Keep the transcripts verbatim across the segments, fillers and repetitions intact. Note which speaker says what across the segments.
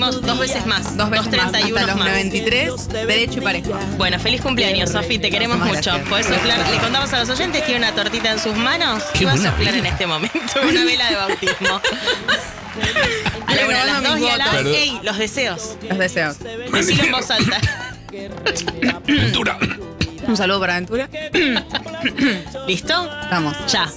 Speaker 1: tenemos dos veces más.
Speaker 2: Dos veces
Speaker 1: dos treinta y uno
Speaker 2: más. Hasta los
Speaker 1: más.
Speaker 2: noventa y tres, derecho y parejo.
Speaker 1: Bueno, feliz cumpleaños, Sofi, te queremos mucho.
Speaker 2: Gracias.
Speaker 1: ¿Podés soplar? Le contamos a los oyentes que hay una tortita en sus manos.
Speaker 3: Qué
Speaker 1: ¿Qué va a
Speaker 3: buena
Speaker 1: soplar
Speaker 3: vela.
Speaker 1: en este momento? Una vela de bautismo. A la una, a las
Speaker 2: Renovando
Speaker 1: dos
Speaker 2: mis
Speaker 1: y a las...
Speaker 3: votos.
Speaker 1: ¡Ey! Los deseos.
Speaker 2: Los deseos.
Speaker 1: Decilo en voz alta.
Speaker 3: Ventura.
Speaker 2: Un saludo para Aventura.
Speaker 1: ¿Listo?
Speaker 2: Vamos.
Speaker 1: Ya.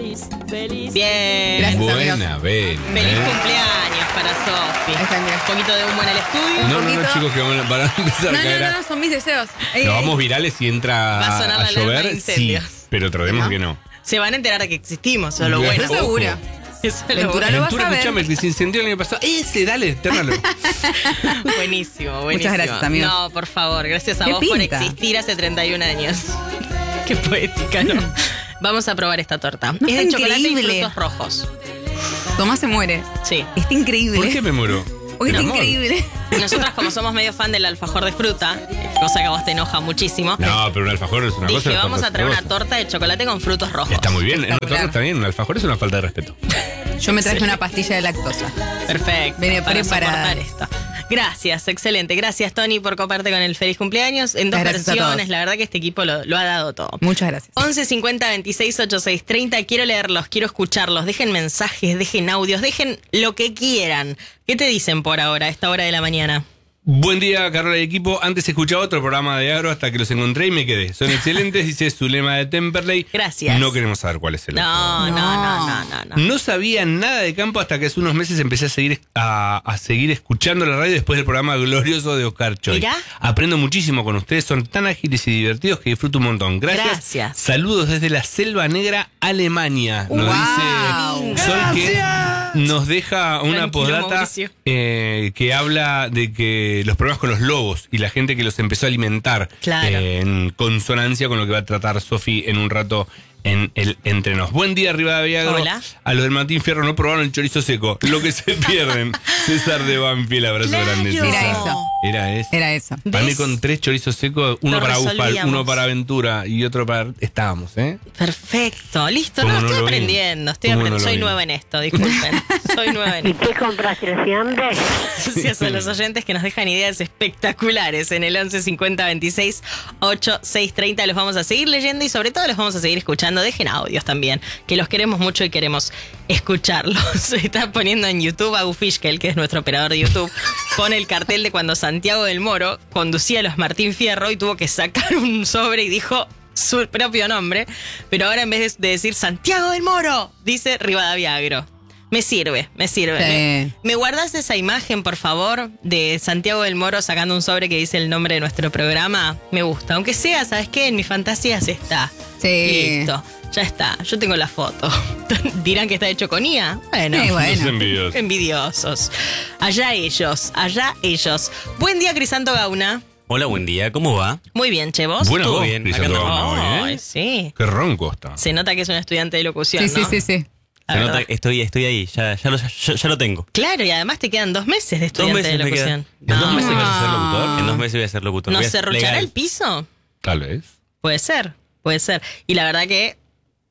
Speaker 1: Bien.
Speaker 2: Gracias.
Speaker 3: Buena, ven.
Speaker 1: Feliz
Speaker 3: ¿eh?
Speaker 1: cumpleaños para Sofi.
Speaker 2: Ahí está, mira.
Speaker 1: Un poquito de humo en el estudio.
Speaker 3: No, no, no,
Speaker 2: poquito.
Speaker 3: chicos, que van a, van a empezar
Speaker 2: No,
Speaker 3: a caer.
Speaker 2: no,
Speaker 3: a-
Speaker 2: no, son mis deseos. Ey,
Speaker 3: Nos
Speaker 2: ey.
Speaker 3: vamos virales y entra
Speaker 1: Va a
Speaker 3: a,
Speaker 1: sonar
Speaker 3: a
Speaker 1: la alarma
Speaker 3: llover.
Speaker 1: de
Speaker 3: Sí,
Speaker 1: incendios.
Speaker 3: pero tratemos
Speaker 2: ¿No?
Speaker 3: que no.
Speaker 1: Se van a enterar de que existimos, eso es lo
Speaker 3: Bien.
Speaker 1: bueno.
Speaker 2: Estoy segura.
Speaker 1: Eso es lo
Speaker 2: Ventura
Speaker 1: bueno.
Speaker 2: lo vas
Speaker 3: Ventura,
Speaker 2: a ver.
Speaker 3: escuchame, el que se incendió el año pasado. Ese, dale, térnalo.
Speaker 1: Buenísimo, buenísimo.
Speaker 2: Muchas gracias, amigos.
Speaker 1: No, por favor, gracias a
Speaker 2: ¿Qué
Speaker 1: vos por
Speaker 2: pinta?
Speaker 1: existir hace treinta y un años. Qué poética, ¿no? Vamos a probar esta torta.
Speaker 2: No,
Speaker 1: es de
Speaker 2: está
Speaker 1: chocolate y
Speaker 2: increíble.
Speaker 1: frutos rojos.
Speaker 2: Tomás se muere.
Speaker 1: Sí.
Speaker 2: Está increíble.
Speaker 3: ¿Por qué me muero?
Speaker 2: Porque
Speaker 3: Mi
Speaker 2: está
Speaker 3: amor.
Speaker 2: increíble.
Speaker 1: Nosotras, como somos medio fan del alfajor de fruta, cosa que a vos te enoja muchísimo,
Speaker 3: No, pero un alfajor es una cosa.
Speaker 1: dije,
Speaker 3: un
Speaker 1: vamos a
Speaker 3: alfajor
Speaker 1: traer
Speaker 3: es
Speaker 1: una
Speaker 3: otra cosa.
Speaker 1: torta de chocolate con frutos rojos.
Speaker 3: Está muy bien, en una
Speaker 2: Espectacular.
Speaker 3: torta está bien, un alfajor es una falta de respeto.
Speaker 2: Yo me traje una pastilla de lactosa.
Speaker 1: Perfecto.
Speaker 2: Viene
Speaker 1: para
Speaker 2: preparada.
Speaker 1: soportar esto. Gracias, excelente. Gracias, Tony, por coparte con el feliz cumpleaños. En dos
Speaker 2: Gracias a
Speaker 1: versiones,
Speaker 2: todos.
Speaker 1: la verdad que este equipo lo, lo ha dado todo.
Speaker 2: Muchas gracias.
Speaker 1: once cincuenta veintiséis ochenta y seis treinta. Quiero leerlos, quiero escucharlos. Dejen mensajes, dejen audios, dejen lo que quieran. ¿Qué te dicen por ahora, a esta hora de la mañana?
Speaker 3: Buen día, Carola y equipo. Antes escuchaba otro programa de agro hasta que los encontré y me quedé. Son excelentes, dice Zulema de Temperley.
Speaker 1: Gracias.
Speaker 3: No queremos saber cuál es el otro.
Speaker 1: No, no, no, no, no, no.
Speaker 3: No sabía nada de campo hasta que hace unos meses empecé a seguir a, a seguir escuchando la radio después del programa glorioso de Oscar Choi.
Speaker 1: Mirá.
Speaker 3: Aprendo muchísimo con ustedes, son tan ágiles y divertidos que disfruto un montón. Gracias.
Speaker 1: Gracias.
Speaker 3: Saludos desde la Selva Negra, Alemania. Nos
Speaker 2: Wow.
Speaker 3: dice Sol que nos deja una
Speaker 1: Tranquilo,
Speaker 3: postdata
Speaker 1: Mauricio.
Speaker 3: eh, que habla de que los problemas con los lobos y la gente que los empezó a alimentar
Speaker 1: Claro.
Speaker 3: eh, en consonancia con lo que va a tratar Sofi en un rato en el Entre Nos. Buen día, Rivadavia.
Speaker 1: Hola.
Speaker 3: A los del Martín Fierro no probaron el chorizo seco. Lo que se pierden. César de Banfield, abrazo
Speaker 1: Claro.
Speaker 3: grande. César.
Speaker 2: Era eso.
Speaker 3: Era eso.
Speaker 2: Era eso.
Speaker 3: Para mí
Speaker 1: ¿Ves?
Speaker 3: con tres chorizos secos, uno
Speaker 1: Lo
Speaker 3: para Ufal,
Speaker 1: resolvíamos.
Speaker 3: uno para Aventura y otro para... Estábamos, ¿eh?
Speaker 1: Perfecto, listo.
Speaker 3: ¿Cómo
Speaker 1: No,
Speaker 3: no
Speaker 1: estoy
Speaker 3: lo vi?
Speaker 1: aprendiendo, estoy
Speaker 3: ¿Cómo no
Speaker 1: aprendiendo.
Speaker 3: lo
Speaker 1: Soy
Speaker 3: vi?
Speaker 1: nueva en esto, disculpen. Soy nueva en
Speaker 4: ¿Y
Speaker 1: esto.
Speaker 4: qué compraste siempre?
Speaker 1: Gracias a los oyentes que nos dejan ideas espectaculares en el once cincuenta veintiséis ochenta y seis treinta. Los vamos a seguir leyendo y sobre todo los vamos a seguir escuchando. Dejen audios también, que los queremos mucho y queremos escucharlos. Se está poniendo en YouTube a Fishkel, que es nuestro operador de YouTube, pone el cartel de cuando Santiago del Moro conducía a los Martín Fierro y tuvo que sacar un sobre y dijo su propio nombre, pero ahora en vez de decir Santiago del Moro, dice Rivadavia Agro. Me sirve, me sirve.
Speaker 2: Sí.
Speaker 1: ¿Me, ¿Me guardás esa imagen, por favor, de Santiago del Moro sacando un sobre que dice el nombre de nuestro programa? Me gusta. Aunque sea, ¿sabes qué? En mis fantasías está.
Speaker 2: Sí.
Speaker 1: Listo, ya está. Yo tengo la foto. ¿Dirán que está hecho con I A? Bueno.
Speaker 2: Sí, bueno.
Speaker 3: Los envidiosos.
Speaker 1: Envidiosos. Allá ellos, allá ellos. Buen día, Crisanto Gauna.
Speaker 5: Hola, buen día, ¿cómo va?
Speaker 1: Muy bien, che, ¿vos?
Speaker 3: Buena
Speaker 5: Todo
Speaker 3: voz,
Speaker 5: bien,
Speaker 3: Crisanto
Speaker 5: acá andamos.
Speaker 3: Gauna, hoy,
Speaker 1: Ay,
Speaker 3: ¿eh?
Speaker 1: sí.
Speaker 3: Qué ronco está.
Speaker 1: Se nota que es un estudiante de locución,
Speaker 2: Sí, sí,
Speaker 1: ¿no?
Speaker 2: sí, sí.
Speaker 1: La
Speaker 5: Se nota
Speaker 1: verdad.
Speaker 5: que estoy, estoy ahí, ya, ya, lo, ya, ya lo tengo.
Speaker 1: Claro, y además te quedan dos meses de
Speaker 5: Dos
Speaker 1: estudiante
Speaker 5: meses
Speaker 1: de
Speaker 5: me
Speaker 1: locución.
Speaker 5: quedan. ¿En dos meses
Speaker 2: No.
Speaker 5: vas a ser locutor? En dos meses voy a ser locutor.
Speaker 1: ¿No
Speaker 5: Voy a-
Speaker 1: se ruchará
Speaker 5: legal.
Speaker 1: el piso?
Speaker 3: Tal vez.
Speaker 1: Puede ser, puede ser. Y la verdad que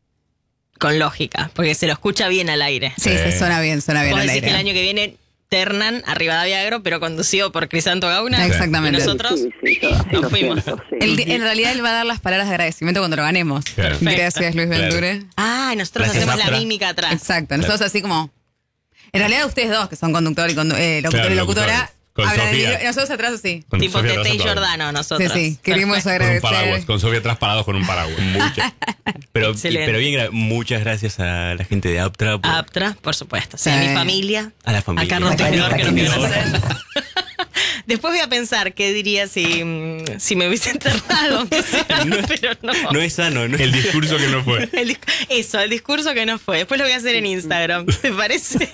Speaker 1: con lógica, porque se lo escucha bien al aire.
Speaker 2: Sí,
Speaker 3: Sí.
Speaker 2: se suena bien, suena bien
Speaker 1: Vos
Speaker 2: al
Speaker 1: decís que
Speaker 2: aire.
Speaker 1: el año que viene ternan a Rivadavia Agro, pero conducido por Crisanto Gauna.
Speaker 2: Exactamente.
Speaker 1: Y nosotros
Speaker 4: Sí, sí, yo así
Speaker 1: nos
Speaker 4: lo
Speaker 1: fuimos.
Speaker 4: siento, sí.
Speaker 2: Él- en realidad él va a dar las palabras de agradecimiento cuando lo ganemos.
Speaker 3: Claro.
Speaker 2: Gracias, Luis
Speaker 3: Claro.
Speaker 2: Venture.
Speaker 1: Ah, nosotros
Speaker 5: Gracias,
Speaker 1: hacemos la
Speaker 5: Astra.
Speaker 1: mímica atrás.
Speaker 2: Exacto. Nosotros así como... En realidad ustedes dos, que son conductor y, condu- eh, locutor
Speaker 3: Claro,
Speaker 2: y locutora,
Speaker 3: locutores. Con
Speaker 2: hablan
Speaker 3: Sofía.
Speaker 2: y nosotros atrás así.
Speaker 3: Con
Speaker 1: Tipo
Speaker 3: Sofía
Speaker 1: Tete y
Speaker 3: atrás,
Speaker 1: Giordano
Speaker 2: Sí,
Speaker 1: nosotros.
Speaker 2: sí. Queremos
Speaker 1: Perfecto.
Speaker 3: Con un paraguas,
Speaker 2: agradecer.
Speaker 3: con Sofía atrás parados con un paraguas.
Speaker 5: Muchas. Pero,
Speaker 1: Excelente.
Speaker 5: pero bien, gra- muchas gracias a la gente de Aptra. por-
Speaker 1: Aptra, por supuesto. Sí,
Speaker 2: Sí.
Speaker 1: a mi familia.
Speaker 5: A la familia.
Speaker 1: A Carlos
Speaker 2: La
Speaker 1: Tejedor, que nos
Speaker 2: familia.
Speaker 1: quiere hacer. Después voy a pensar qué diría si, mm, si me hubiese enterrado, aunque sea, pero no.
Speaker 5: No es sano, ¿no?
Speaker 3: El discurso que no fue.
Speaker 1: El dis- eso, el discurso que no fue. Después lo voy a hacer en Instagram, ¿te parece?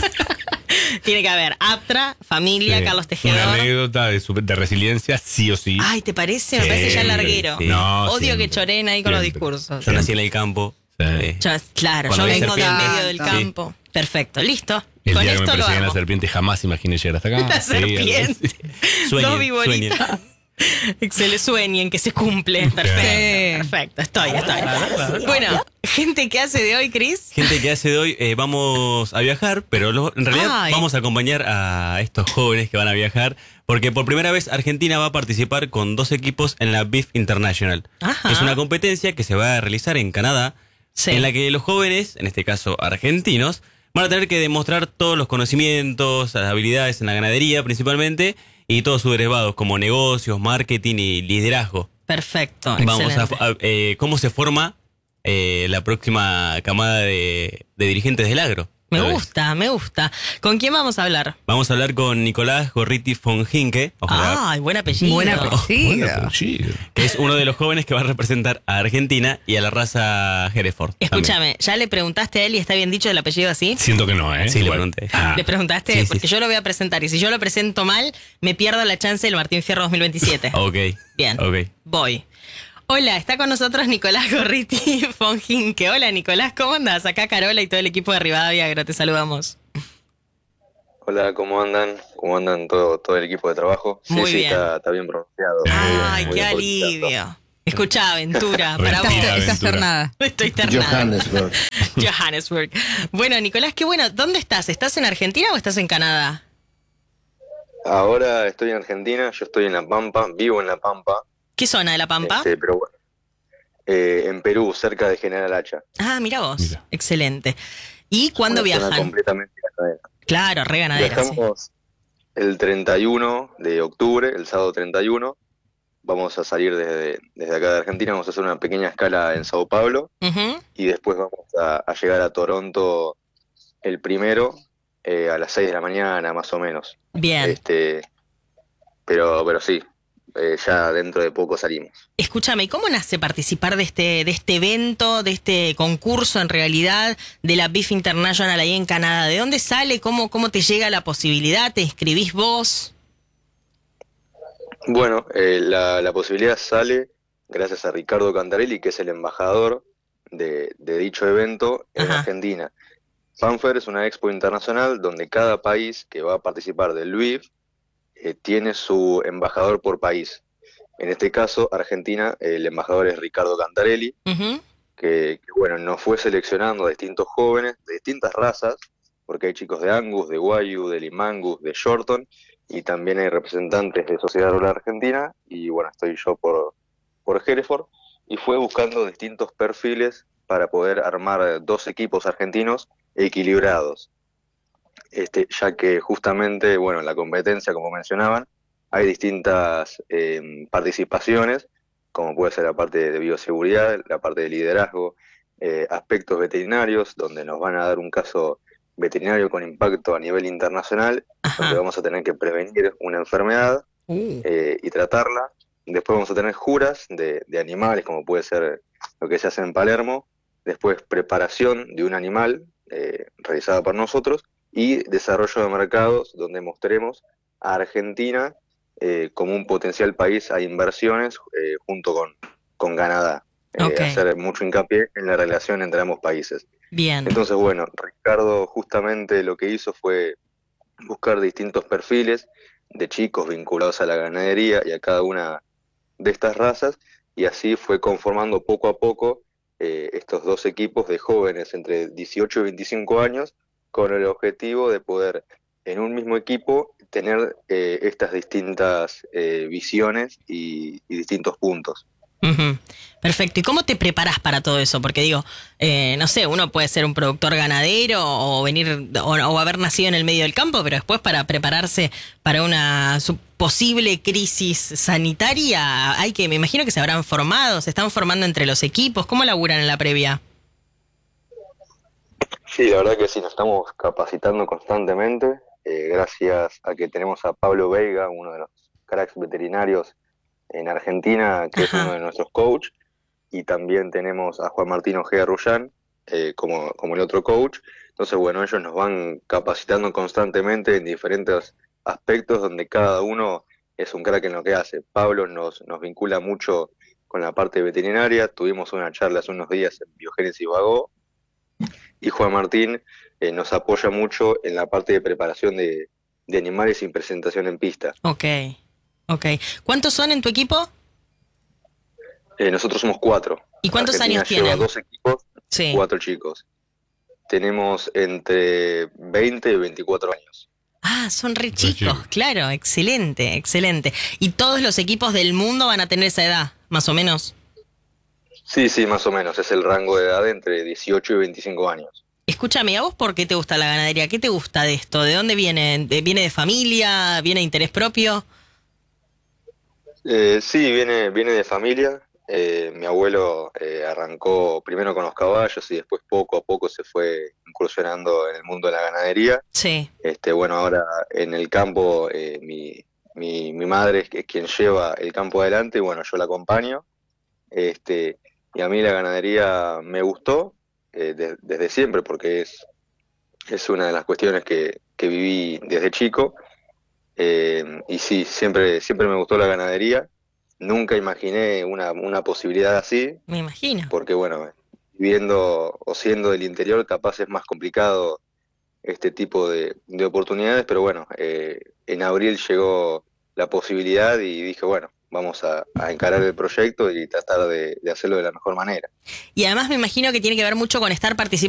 Speaker 1: Tiene que haber Aptra, familia,
Speaker 3: Sí.
Speaker 1: Carlos
Speaker 3: Una
Speaker 1: Tejedor.
Speaker 3: anécdota de, su- de resiliencia, sí o sí.
Speaker 1: Ay, ¿te parece? Me
Speaker 3: Sí,
Speaker 1: parece ya larguero.
Speaker 5: sí.
Speaker 3: No,
Speaker 1: Odio
Speaker 3: siempre.
Speaker 1: que choreen ahí con los
Speaker 3: Siempre.
Speaker 1: discursos.
Speaker 5: Yo nací en el campo.
Speaker 3: Sí.
Speaker 5: eh,
Speaker 1: Yo- claro,
Speaker 5: Cuando
Speaker 1: yo
Speaker 5: había
Speaker 1: vengo del
Speaker 5: serpientes.
Speaker 1: medio del
Speaker 2: Sí.
Speaker 1: campo. Perfecto, listo.
Speaker 3: El
Speaker 1: Con
Speaker 3: día que me
Speaker 1: esto lo
Speaker 3: perseguían
Speaker 1: hago.
Speaker 3: la serpiente jamás imaginé llegar hasta acá.
Speaker 1: La
Speaker 3: Sí, algo así.
Speaker 1: serpiente.
Speaker 5: Sueñen,
Speaker 1: Dos vibolitas. Excelente, sueñen que se cumple. Perfecto,
Speaker 2: Sí.
Speaker 1: perfecto. Estoy, estoy. Bueno, gente, ¿qué hace de hoy, Cris?
Speaker 5: Gente que hace de hoy, eh, vamos a viajar, pero lo- en realidad
Speaker 1: Ay.
Speaker 5: vamos a acompañar a estos jóvenes que van a viajar, porque por primera vez Argentina va a participar con dos equipos en la B I F International.
Speaker 1: Ajá.
Speaker 5: Es una competencia que se va a realizar en Canadá,
Speaker 1: Sí.
Speaker 5: en la que los jóvenes, en este caso argentinos, van a tener que demostrar todos los conocimientos, las habilidades en la ganadería principalmente, y todos sus derivados como negocios, marketing y liderazgo.
Speaker 1: Perfecto,
Speaker 5: Vamos a,
Speaker 1: excelente.
Speaker 5: a- eh, cómo se forma eh, la próxima camada de, de dirigentes del agro.
Speaker 1: Me
Speaker 5: tal vez.
Speaker 1: gusta, me gusta. ¿Con quién vamos a hablar?
Speaker 5: Vamos a hablar con Nicolás Gorriti von Hinke, ojalá,
Speaker 1: Ay, buen apellido.
Speaker 2: Buen apellido.
Speaker 5: que es uno de los jóvenes que va a representar a Argentina y a la raza Hereford.
Speaker 1: Escúchame, ¿ya le preguntaste a él y está bien dicho el apellido así?
Speaker 3: Siento que no, ¿eh?
Speaker 5: Sí, le
Speaker 3: Igual.
Speaker 5: pregunté.
Speaker 3: Ah.
Speaker 1: ¿Le preguntaste?
Speaker 5: Sí, sí,
Speaker 1: Porque
Speaker 5: sí.
Speaker 1: yo lo voy a presentar y si yo lo presento mal, me pierdo la chance del Martín Fierro dos mil veintisiete.
Speaker 5: Ok.
Speaker 1: Bien.
Speaker 5: Ok.
Speaker 1: Voy. Hola, está con nosotros Nicolás Gorriti von Hinke. Hola, Nicolás, ¿cómo andas? Acá Carola y todo el equipo de Rivadavia Agro, te saludamos.
Speaker 4: Hola, ¿cómo andan? ¿Cómo andan todo, todo el equipo de trabajo? Sí,
Speaker 1: Muy
Speaker 4: sí,
Speaker 1: bien.
Speaker 4: Está, está bien pronunciado. Muy bien,
Speaker 1: Ay,
Speaker 4: muy
Speaker 1: qué
Speaker 4: bien pronunciado.
Speaker 1: alivio. Escuchá, aventura, para
Speaker 2: Esta,
Speaker 1: vos.
Speaker 3: Mentira,
Speaker 2: esta
Speaker 3: aventura.
Speaker 2: jornada.
Speaker 1: Estoy ternada.
Speaker 6: Johannesburg.
Speaker 1: Johannesburg. Bueno, Nicolás, qué bueno. ¿Dónde estás? ¿Estás en Argentina o estás en Canadá?
Speaker 4: Ahora estoy en Argentina, yo estoy en La Pampa, vivo en La Pampa,
Speaker 1: ¿Qué zona de La Pampa?
Speaker 4: este, pero bueno, eh, en Perú, cerca de General Hacha.
Speaker 1: Ah, mira vos.
Speaker 3: Mira.
Speaker 1: Excelente. ¿Y cuándo
Speaker 4: Una zona
Speaker 1: viajan?
Speaker 4: completamente ganadera.
Speaker 1: Claro, re ganadera, sí.
Speaker 4: Viajamos el treinta y uno de octubre, el sábado treinta y uno. Vamos a salir desde, desde acá de Argentina, vamos a hacer una pequeña escala en Sao Paulo
Speaker 1: Ujú.
Speaker 4: y después vamos a, a llegar a Toronto el primero eh, a las seis de la mañana, más o menos.
Speaker 1: Bien.
Speaker 4: Este, pero, pero sí, eh, ya dentro de poco salimos.
Speaker 1: Escúchame, ¿y cómo nace participar de este, de este evento, de este concurso en realidad, de la B I F International ahí en Canadá? ¿De dónde sale? ¿Cómo, cómo te llega la posibilidad? ¿Te inscribís vos?
Speaker 4: Bueno, eh, la, la posibilidad sale gracias a Ricardo Cantarelli, que es el embajador de, de dicho evento en
Speaker 1: Ajá.
Speaker 4: Argentina. FanFair es una expo internacional donde cada país que va a participar del B I F eh, tiene su embajador por país. En este caso, Argentina, el embajador es Ricardo Cantarelli,
Speaker 1: Ujú.
Speaker 4: que, que, bueno, nos fue seleccionando a distintos jóvenes de distintas razas, porque hay chicos de Angus, de Wagyu, de Limangus, de Shorton, y también hay representantes de Sociedad Rural Argentina, y bueno, estoy yo por, por Hereford, y fue buscando distintos perfiles para poder armar dos equipos argentinos equilibrados, este, ya que justamente, bueno, en la competencia, como mencionaban, hay distintas eh, participaciones, como puede ser la parte de bioseguridad, la parte de liderazgo, eh, aspectos veterinarios, donde nos van a dar un caso veterinario con impacto a nivel internacional,
Speaker 1: Ajá.
Speaker 4: donde vamos a tener que prevenir una enfermedad
Speaker 1: Uh,
Speaker 4: eh, y tratarla. Después vamos a tener juras de, de animales, como puede ser lo que se hace en Palermo. Después preparación de un animal eh, realizada por nosotros y desarrollo de mercados, donde mostremos a Argentina eh, como un potencial país a inversiones eh, junto con, con Canadá. Eh,
Speaker 1: Ok.
Speaker 4: Hacer mucho hincapié en la relación entre ambos países.
Speaker 1: bien.
Speaker 4: Entonces, bueno, Ricardo justamente lo que hizo fue buscar distintos perfiles de chicos vinculados a la ganadería y a cada una de estas razas, y así fue conformando poco a poco eh, estos dos equipos de jóvenes entre dieciocho y veinticinco años, con el objetivo de poder en un mismo equipo tener eh, estas distintas eh, visiones y, y distintos puntos.
Speaker 1: Ujú. Perfecto. ¿Y cómo te preparas para todo eso? Porque digo, eh, no sé, uno puede ser un productor ganadero o venir o, o haber nacido en el medio del campo, pero después para prepararse para una su- posible crisis sanitaria, hay que, me imagino que se habrán formado, se están formando entre los equipos. ¿Cómo laburan en la previa?
Speaker 4: Sí, la verdad que sí, nos estamos capacitando constantemente, eh, gracias a que tenemos a Pablo Veiga, uno de los cracks veterinarios en Argentina, que
Speaker 1: Ajá.
Speaker 4: es uno de nuestros coach, y también tenemos a Juan Martín Ojeda Rullán eh, como, como el otro coach. Entonces, bueno, ellos nos van capacitando constantemente en diferentes aspectos donde cada uno es un crack en lo que hace. Pablo nos, nos vincula mucho con la parte veterinaria, tuvimos una charla hace unos días en Biogénesis Vagó, y Juan Martín eh, nos apoya mucho en la parte de preparación de, de animales y presentación en pista.
Speaker 1: Ok. Ok. ¿Cuántos son en tu equipo?
Speaker 4: Eh, nosotros somos cuatro.
Speaker 1: ¿Y cuántos
Speaker 4: Argentina
Speaker 1: años
Speaker 4: lleva
Speaker 1: tienen?
Speaker 4: dos equipos,
Speaker 1: Sí.
Speaker 4: cuatro chicos. Tenemos entre veinte y veinticuatro años.
Speaker 1: Ah, son re
Speaker 3: Re
Speaker 1: chicos,
Speaker 3: chicos.
Speaker 1: claro, excelente, excelente. ¿Y todos los equipos del mundo van a tener esa edad, más o menos?
Speaker 4: Sí, sí, más o menos. Es el rango de edad entre dieciocho y veinticinco años.
Speaker 1: Escúchame, ¿a vos por qué te gusta la ganadería? ¿Qué te gusta de esto? ¿De dónde viene? ¿De- ¿Viene de familia? ¿Viene de interés propio?
Speaker 4: Eh, sí, viene, viene de familia. Eh, mi abuelo eh, arrancó primero con los caballos y después poco a poco se fue incursionando en el mundo de la ganadería.
Speaker 1: Sí.
Speaker 4: Este, bueno, ahora en el campo eh, mi, mi, mi madre es, es quien lleva el campo adelante y bueno, yo la acompaño. Este, y a mí la ganadería me gustó eh, de- desde siempre porque es, es una de las cuestiones que, que viví desde chico. Eh, y sí, siempre, siempre me gustó la ganadería. Nunca imaginé una, una posibilidad así,
Speaker 1: Me imagino.
Speaker 4: porque bueno, viviendo o siendo del interior capaz es más complicado este tipo de, de oportunidades, pero bueno, eh, en abril llegó la posibilidad y dije, bueno, vamos a, a encarar el proyecto y tratar de, de hacerlo de la mejor manera.
Speaker 1: Y además me imagino que tiene que ver mucho con estar participando